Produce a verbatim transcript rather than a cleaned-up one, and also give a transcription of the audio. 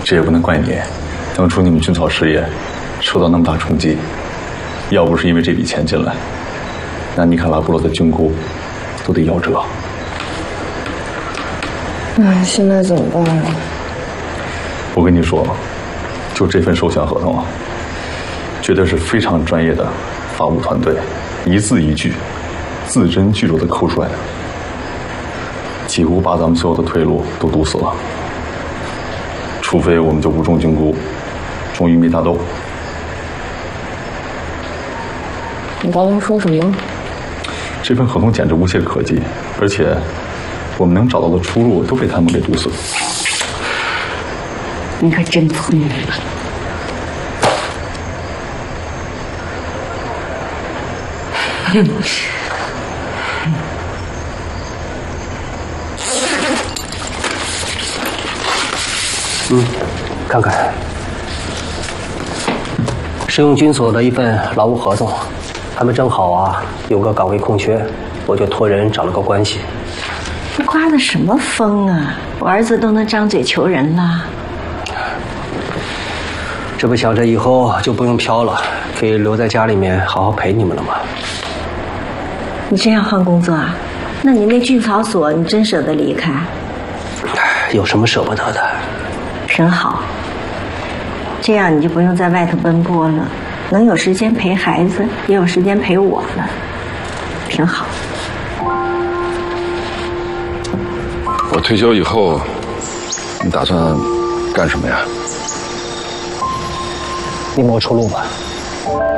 这也不能怪你，当初你们军草事业受到那么大冲击，要不是因为这笔钱进来，那尼卡拉部落的菌菇都得夭折。 哎，现在怎么办啊？ 我跟你说，就这份授权合同啊，绝对是非常专业的法务团队，一字一句，字斟句酌的抠出来的，几乎把咱们所有的退路都堵死了。除非我们就无种菌菇，种玉米大豆。 你刚才说什么？ 这份合同简直无懈可击，而且我们能找到的出路都被他们给堵死了。 你可真聪明。 嗯，看看，是用军所的一份劳务合同，他们正好啊有个岗位空缺，我就托人找了个关系。 你刮的什么风啊？我儿子都能张嘴求人了。 这不想着以后就不用飘了，可以留在家里面好好陪你们了吗？ 你真要换工作啊？那你那菌草所，你真舍得离开？ 有什么舍不得的？ 真好，这样你就不用在外头奔波了，能有时间陪孩子，也有时间陪我了，挺好。 我退休以后，你打算干什么呀？ 你谋出路吧。